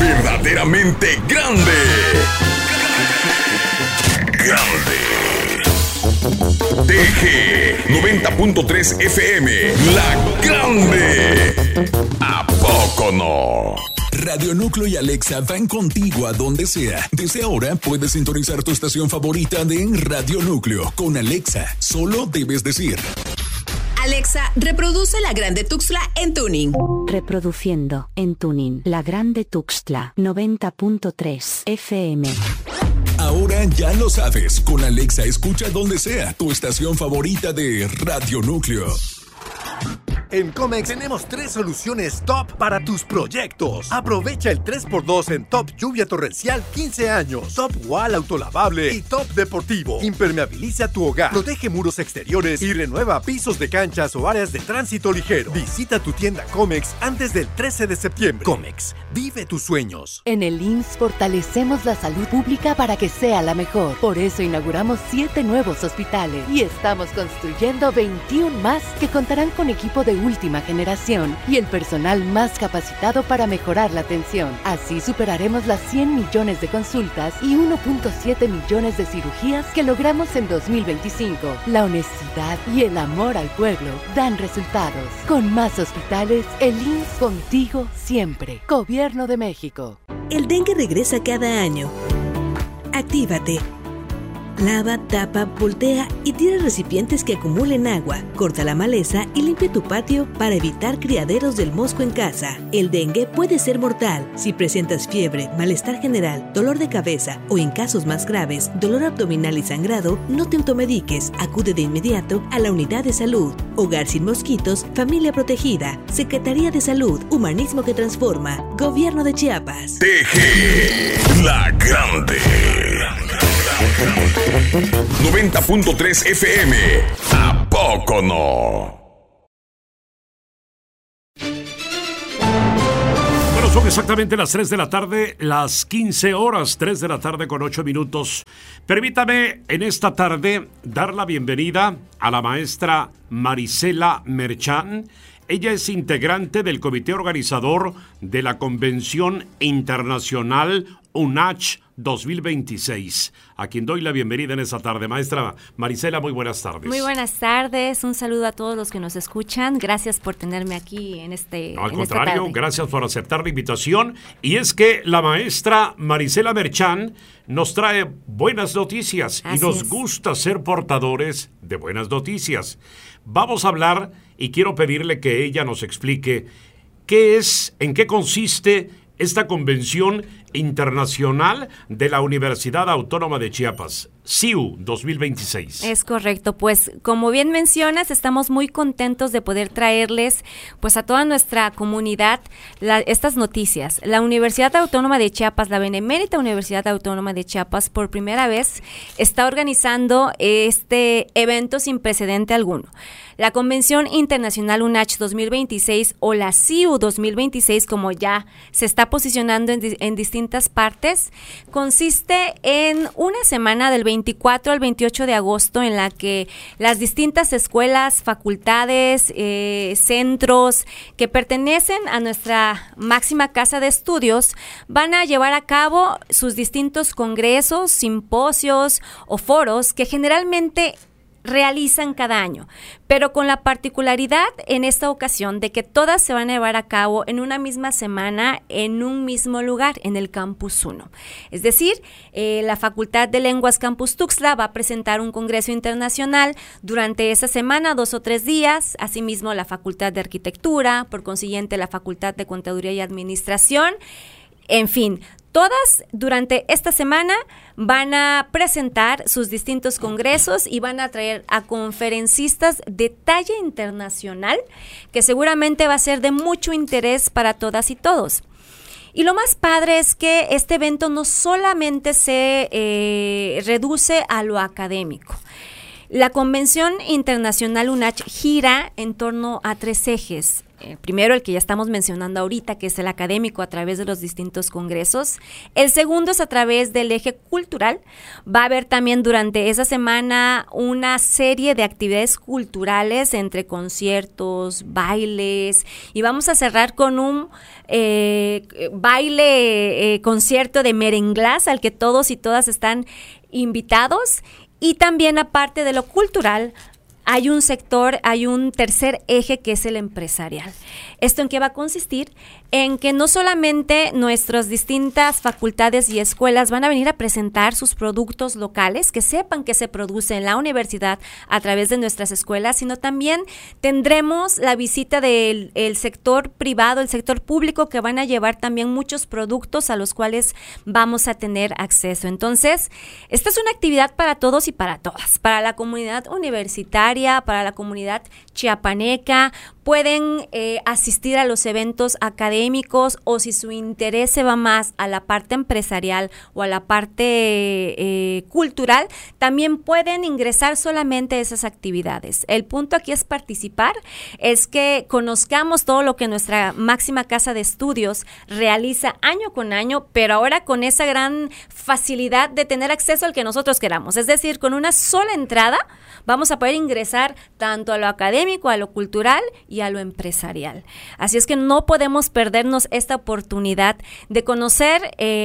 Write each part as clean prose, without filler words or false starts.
verdaderamente grande. Grande. TG 90.3 FM, La Grande. ¿A poco no? Radio Núcleo y Alexa van contigo a donde sea. Desde ahora puedes sintonizar tu estación favorita de Radio Núcleo. Con Alexa, solo debes decir: Alexa, reproduce La Grande Tuxtla en tuning. Reproduciendo en tuning La Grande Tuxtla 90.3 FM. Ahora ya lo sabes. Con Alexa escucha donde sea tu estación favorita de Radio Núcleo. En Comex tenemos 3 soluciones top para tus proyectos. Aprovecha el 3x2 en Top Lluvia Torrencial 15 años, Top Wall Autolavable y Top Deportivo. Impermeabiliza tu hogar, protege muros exteriores y renueva pisos de canchas o áreas de tránsito ligero. Visita tu tienda Comex antes del 13 de septiembre. Comex, vive tus sueños. En el IMSS fortalecemos la salud pública para que sea la mejor. Por eso inauguramos 7 nuevos hospitales y estamos construyendo 21 más que contarán con equipo de última generación y el personal más capacitado para mejorar la atención. Así superaremos las 100 millones de consultas y 1.7 millones de cirugías que logramos en 2025. La honestidad y el amor al pueblo dan resultados. Con más hospitales, el IMSS contigo siempre. Gobierno de México. El dengue regresa cada año. Actívate. Lava, tapa, voltea y tira recipientes que acumulen agua. Corta la maleza y limpia tu patio para evitar criaderos del mosco en casa. El dengue puede ser mortal. Si presentas fiebre, malestar general, dolor de cabeza o en casos más graves, dolor abdominal y sangrado, no te automediques. Acude de inmediato a la unidad de salud. Hogar sin mosquitos, familia protegida. Secretaría de Salud, Humanismo que transforma. Gobierno de Chiapas. TG, La Grande. 90.3 FM. ¿A poco no? Bueno, son exactamente las 3 de la tarde, las 15 horas, 3 de la tarde con 8 minutos. Permítame en esta tarde dar la bienvenida a la maestra Marisela Merchán. Ella es integrante del comité organizador de la Convención Internacional UNACH 2026, a quien doy la bienvenida en esta tarde. Maestra Marisela, muy buenas tardes. Muy buenas tardes, un saludo a todos los que nos escuchan. Gracias por tenerme aquí en este No, al contrario, gracias por aceptar la invitación. Y es que la maestra Marisela Merchán nos trae buenas noticias. Así y nos gusta ser portadores de buenas noticias. Vamos a hablar y quiero pedirle que ella nos explique qué es, en qué consiste esta Convención Internacional de la Universidad Autónoma de Chiapas, CIU 2026. Es correcto, pues como bien mencionas, estamos muy contentos de poder traerles pues a toda nuestra comunidad estas noticias. La Universidad Autónoma de Chiapas, la Benemérita Universidad Autónoma de Chiapas, por primera vez está organizando este evento sin precedente alguno. La Convención Internacional UNACH 2026 o la CIU 2026, como ya se está posicionando en distintas partes, consiste en una semana del 24 al 28 de agosto en la que las distintas escuelas, facultades, centros que pertenecen a nuestra máxima casa de estudios van a llevar a cabo sus distintos congresos, simposios o foros que generalmente realizan cada año, pero con la particularidad en esta ocasión de que todas se van a llevar a cabo en una misma semana, en un mismo lugar, en el Campus 1. Es decir, la Facultad de Lenguas Campus Tuxtla va a presentar un congreso internacional durante esa semana, 2 o 3 días, asimismo la Facultad de Arquitectura, por consiguiente la Facultad de Contaduría y Administración, en fin, todas durante esta semana van a presentar sus distintos congresos y van a traer a conferencistas de talla internacional que seguramente va a ser de mucho interés para todas y todos. Y lo más padre es que este evento no solamente se reduce a lo académico. La Convención Internacional UNACH gira en torno a 3 ejes. Primero, el que ya estamos mencionando ahorita, que es el académico a través de los distintos congresos. El segundo es a través del eje cultural. Va a haber también durante esa semana una serie de actividades culturales entre conciertos, bailes, y vamos a cerrar con un concierto de merenglás al que todos y todas están invitados. Y también, aparte de lo cultural, hay un tercer eje que es el empresarial. ¿Esto en qué va a consistir? En que no solamente nuestras distintas facultades y escuelas van a venir a presentar sus productos locales, que sepan que se produce en la universidad a través de nuestras escuelas, sino también tendremos la visita del sector privado, el sector público, que van a llevar también muchos productos a los cuales vamos a tener acceso. Entonces, esta es una actividad para todos y para todas, para la comunidad universitaria, para la comunidad chiapaneca. Pueden asistir a los eventos académicos, o si su interés se va más a la parte empresarial o a la parte cultural, también pueden ingresar solamente a esas actividades. El punto aquí es participar, es que conozcamos todo lo que nuestra máxima casa de estudios realiza año con año, pero ahora con esa gran facilidad de tener acceso al que nosotros queramos. Es decir, con una sola entrada vamos a poder ingresar tanto a lo académico, a lo cultural y a lo empresarial. Así es que no podemos perdernos esta oportunidad de conocer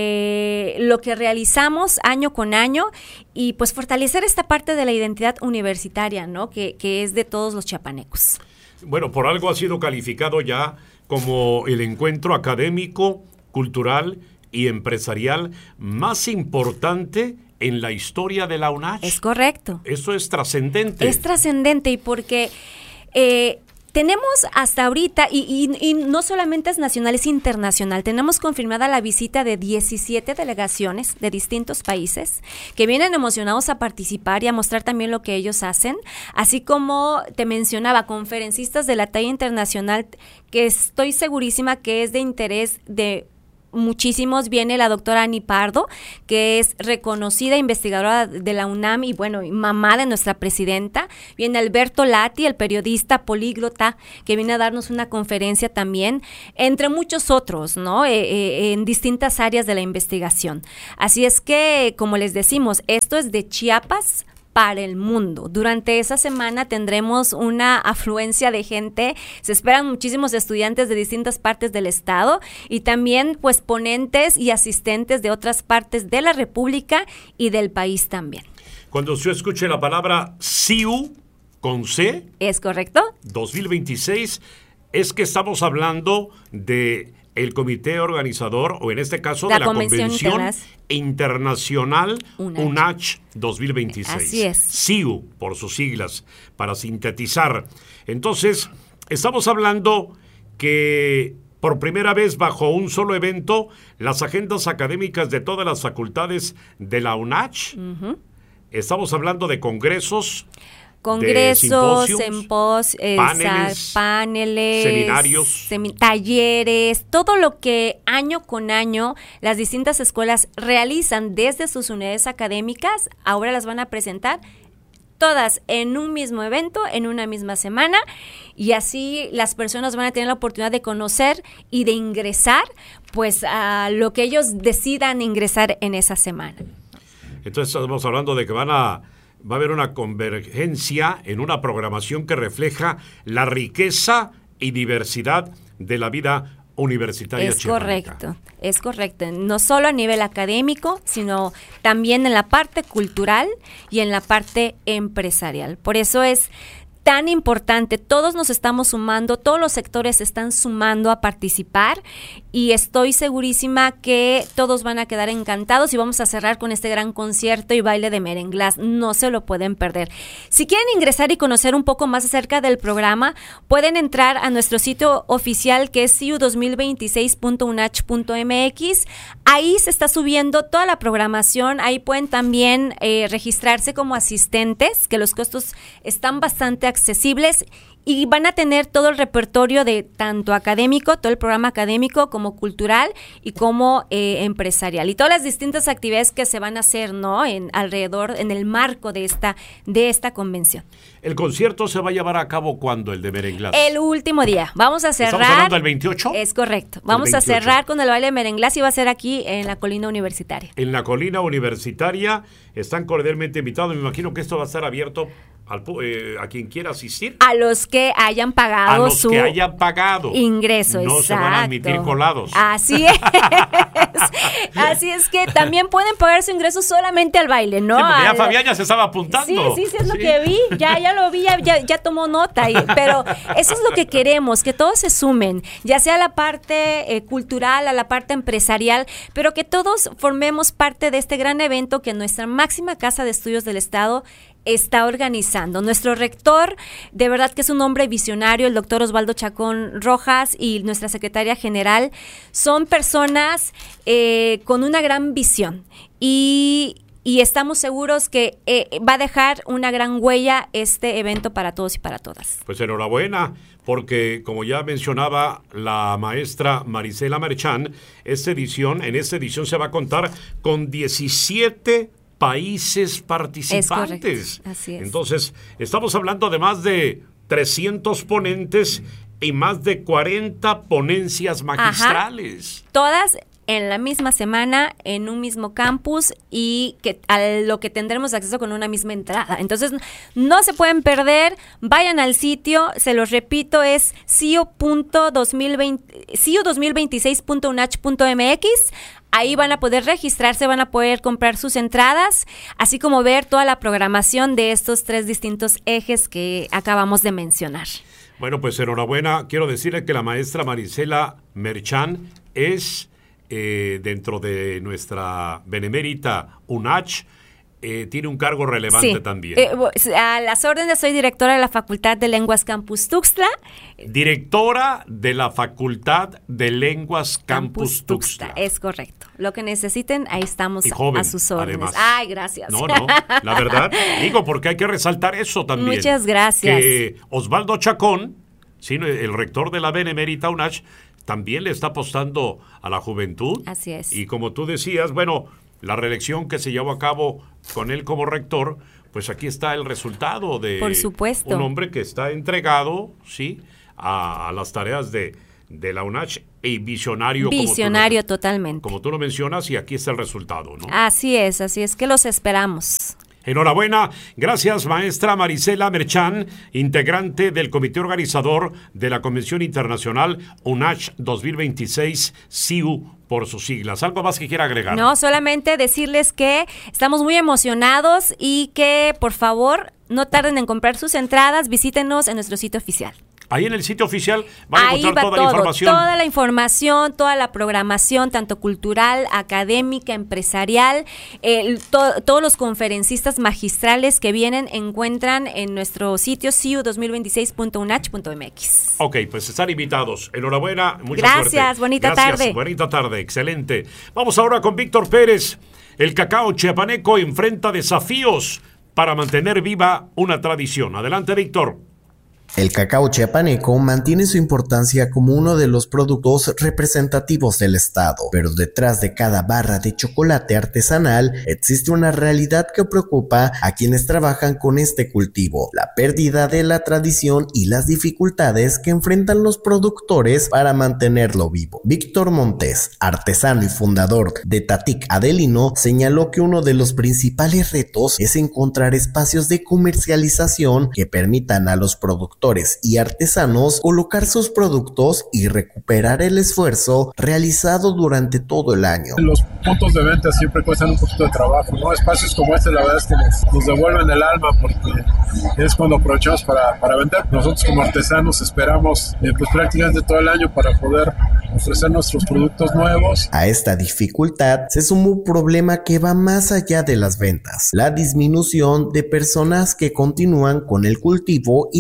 lo que realizamos año con año y pues fortalecer esta parte de la identidad universitaria, ¿no? Que es de todos los chiapanecos. Bueno, por algo ha sido calificado ya como el encuentro académico, cultural y empresarial más importante en la historia de la UNACH. Es correcto. Eso es trascendente. Es trascendente, y porque tenemos hasta ahorita, y no solamente es nacional, es internacional, tenemos confirmada la visita de 17 delegaciones de distintos países que vienen emocionados a participar y a mostrar también lo que ellos hacen, así como te mencionaba, conferencistas de la talla internacional que estoy segurísima que es de interés de muchísimos. Viene la doctora Ani Pardo, que es reconocida investigadora de la UNAM y bueno, mamá de nuestra presidenta. Viene Alberto Lati, el periodista políglota, que viene a darnos una conferencia también, entre muchos otros, ¿no? En distintas áreas de la investigación. Así es que, como les decimos, esto es de Chiapas para el mundo. Durante esa semana tendremos una afluencia de gente, se esperan muchísimos estudiantes de distintas partes del estado y también pues ponentes y asistentes de otras partes de la República y del país también. Cuando se escuche la palabra CIU con C, ¿es correcto? 2026, es que estamos hablando de el comité organizador, o en este caso de la Convención Internacional UNACH 2026. Así es. CIU, por sus siglas, para sintetizar. Entonces, estamos hablando que por primera vez bajo un solo evento, las agendas académicas de todas las facultades de la UNACH, estamos hablando de congresos, paneles, seminarios, talleres, todo lo que año con año las distintas escuelas realizan desde sus unidades académicas, ahora las van a presentar todas en un mismo evento, en una misma semana, y así las personas van a tener la oportunidad de conocer y de ingresar pues a lo que ellos decidan ingresar en esa semana. Entonces estamos hablando de que va a haber una convergencia en una programación que refleja la riqueza y diversidad de la vida universitaria chiapaneca. Es correcto. No solo a nivel académico, sino también en la parte cultural y en la parte empresarial. Por eso es tan importante, todos nos estamos sumando, todos los sectores se están sumando a participar y estoy segurísima que todos van a quedar encantados y vamos a cerrar con este gran concierto y baile de merenglás, no se lo pueden perder. Si quieren ingresar y conocer un poco más acerca del programa, pueden entrar a nuestro sitio oficial que es ciu2026.unach.mx, ahí se está subiendo toda la programación, ahí pueden también registrarse como asistentes, que los costos están bastante accesibles accesibles y van a tener todo el repertorio de tanto académico, todo el programa académico, como cultural y como empresarial. Y todas las distintas actividades que se van a hacer, ¿no? En el marco de esta convención. ¿El concierto se va a llevar a cabo cuándo, el de Merenglás? El último día. Vamos a cerrar. ¿Estamos hablando del 28? Es correcto. Vamos a cerrar con el baile de Merenglás y va a ser aquí en la Colina Universitaria. En la Colina Universitaria están cordialmente invitados. Me imagino que esto va a estar abierto a quien quiera asistir. A los que hayan pagado su ingreso. No exacto. se van a admitir colados. Así es. Así es que también pueden pagar su ingreso solamente al baile, ¿no? Sí, porque ya Fabián ya se estaba apuntando. Sí, es lo que vi. Ya lo vi, ya tomó nota. Pero eso es lo que queremos, que todos se sumen, ya sea a la parte cultural, a la parte empresarial, pero que todos formemos parte de este gran evento que nuestra máxima casa de estudios del Estado está organizando. Nuestro rector, de verdad que es un hombre visionario, el doctor Osvaldo Chacón Rojas, y nuestra secretaria general, son personas con una gran visión y estamos seguros que va a dejar una gran huella este evento para todos y para todas. Pues enhorabuena, porque como ya mencionaba la maestra Marisela Merchán, en esta edición se va a contar con 17 países participantes. Así es. Entonces, estamos hablando de más de 300 ponentes y más de 40 ponencias magistrales. Ajá. Todas en la misma semana, en un mismo campus y a lo que tendremos acceso con una misma entrada. Entonces, no se pueden perder, vayan al sitio, se los repito, es ciu2026.unach.mx. Ahí van a poder registrarse, van a poder comprar sus entradas, así como ver toda la programación de estos 3 distintos ejes que acabamos de mencionar. Bueno, pues enhorabuena. Quiero decirle que la maestra Marisela Merchán es, dentro de nuestra benemérita UNACH, tiene un cargo relevante también. A las órdenes, soy directora de la Facultad de Lenguas Campus Tuxtla. Directora de la Facultad de Lenguas Campus Tuxtla. Es correcto. Lo que necesiten, ahí estamos joven, a sus órdenes. Además. Ay, gracias. No, la verdad, digo, porque hay que resaltar eso también. Muchas gracias. Que Osvaldo Chacón, el rector de la benemérita UNACH, también le está apostando a la juventud. Así es. Y como tú decías, bueno, la reelección que se llevó a cabo con él como rector, pues aquí está el resultado de Por supuesto. Un hombre que está entregado, sí, a las tareas de la UNACH y visionario. Visionario totalmente. Como tú lo mencionas, y aquí está el resultado, ¿no? Así es que los esperamos. Enhorabuena, gracias maestra Marisela Merchán, integrante del comité organizador de la Convención Internacional UNACH 2026, CIU por sus siglas. ¿Algo más que quiera agregar? No, solamente decirles que estamos muy emocionados y que por favor no tarden en comprar sus entradas, visítenos en nuestro sitio oficial. Ahí en el sitio oficial van a encontrar toda la información. Toda la información, toda la programación, tanto cultural, académica, empresarial, todos los conferencistas magistrales que vienen encuentran en nuestro sitio ciu2026.unach.mx. Ok, pues están invitados. Enhorabuena, mucha suerte. Gracias, bonita tarde. Bonita tarde, excelente. Vamos ahora con Víctor Pérez. El cacao chiapaneco enfrenta desafíos para mantener viva una tradición. Adelante, Víctor. El cacao chiapaneco mantiene su importancia como uno de los productos representativos del estado, pero detrás de cada barra de chocolate artesanal existe una realidad que preocupa a quienes trabajan con este cultivo: la pérdida de la tradición y las dificultades que enfrentan los productores para mantenerlo vivo. Víctor Montes, artesano y fundador de Tatic Adelino, señaló que uno de los principales retos es encontrar espacios de comercialización que permitan a los productores y artesanos colocar sus productos y recuperar el esfuerzo realizado durante todo el año. Los puntos de venta siempre cuestan un poquito de trabajo, ¿no? Espacios como este, la verdad es que nos devuelven el alma, porque es cuando aprovechamos para vender. Nosotros como artesanos esperamos pues prácticamente todo el año para poder ofrecer nuestros productos nuevos. A esta dificultad se sumó un problema que va más allá de las ventas: la disminución de personas que continúan con el cultivo y la tradición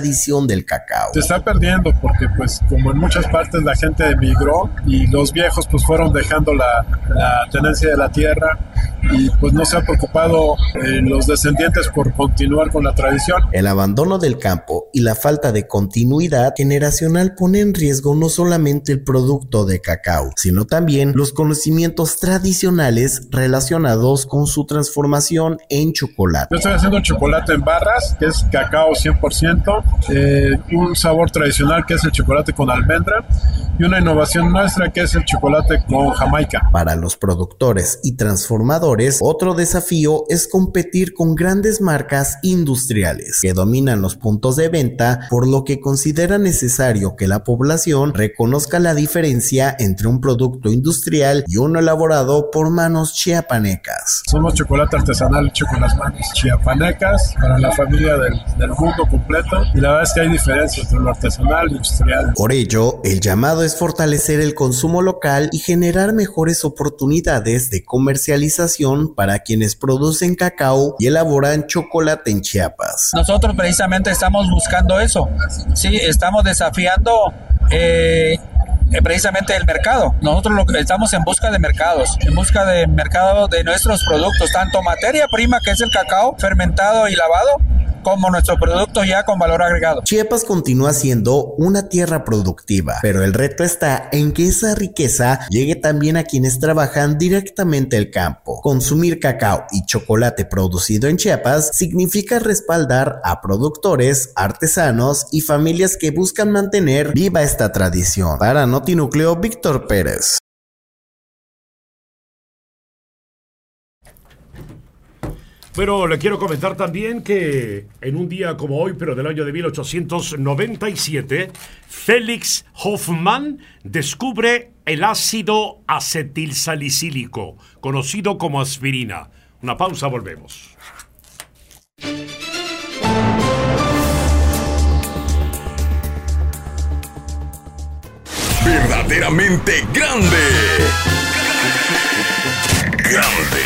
tradición del cacao. Se está perdiendo porque pues como en muchas partes la gente emigró y los viejos pues fueron dejando la tenencia de la tierra y pues no se han preocupado los descendientes por continuar con la tradición. El abandono del campo y la falta de continuidad generacional pone en riesgo no solamente el producto de cacao, sino también los conocimientos tradicionales relacionados con su transformación en chocolate. Yo estoy haciendo chocolate en barras, que es cacao 100%, un sabor tradicional que es el chocolate con almendra y una innovación nuestra que es el chocolate con jamaica. Para los productores y transformadores, otro desafío es competir con grandes marcas industriales que dominan los puntos de venta, por lo que considera necesario que la población reconozca la diferencia entre un producto industrial y uno elaborado por manos chiapanecas. Somos chocolate artesanal hecho con las manos chiapanecas para la familia del mundo completo y la verdad es que hay diferencia entre lo artesanal y industrial. Por ello, el llamado es fortalecer el consumo local y generar mejores oportunidades de comercialización para quienes producen cacao y elaboran chocolate en Chiapas. Nosotros precisamente estamos buscando eso, sí, estamos desafiando precisamente el mercado. Nosotros estamos en busca de mercados, de nuestros productos, tanto materia prima que es el cacao fermentado y lavado, como nuestros productos ya con valor agregado. Chiapas continúa siendo una tierra productiva, pero el reto está en que esa riqueza llegue también a quienes trabajan directamente el campo. Consumir cacao y chocolate producido en Chiapas significa respaldar a productores, artesanos y familias que buscan mantener viva esta tradición. Para Notinúcleo, Víctor Pérez. Pero le quiero comentar también que en un día como hoy, pero del año de 1897, Felix Hoffmann descubre el ácido acetilsalicílico, conocido como aspirina. Una pausa, volvemos. Verdaderamente grande. Grande.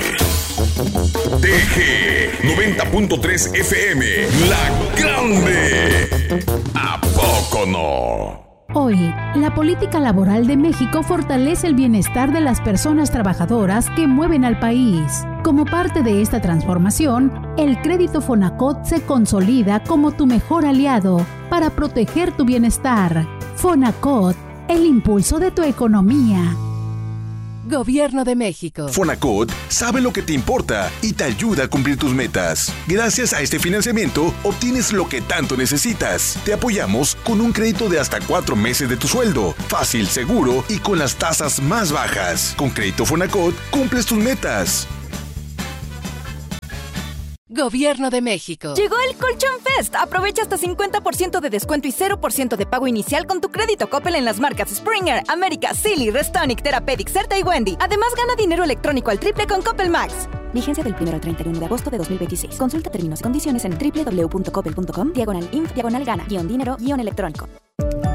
TG 90.3 FM, La Grande. ¿A poco no? Hoy, la política laboral de México fortalece el bienestar de las personas trabajadoras que mueven al país. Como parte de esta transformación, el crédito Fonacot se consolida como tu mejor aliado para proteger tu bienestar. Fonacot, el impulso de tu economía. Gobierno de México. Fonacot sabe lo que te importa y te ayuda a cumplir tus metas. Gracias a este financiamiento, obtienes lo que tanto necesitas. Te apoyamos con un crédito de hasta 4 meses de tu sueldo. Fácil, seguro y con las tasas más bajas. Con crédito Fonacot, cumples tus metas. Gobierno de México. Llegó el Colchón Fest. Aprovecha hasta 50% de descuento y 0% de pago inicial con tu crédito Coppel en las marcas Springer, América, Silly, Restonic, Therapeutic, Certa y Wendy. Además, gana dinero electrónico al triple con Coppel Max. Vigencia del 1 al 31 de agosto de 2026. Consulta términos y condiciones en www.coppel.com/inf/gana-dinero-electrónico.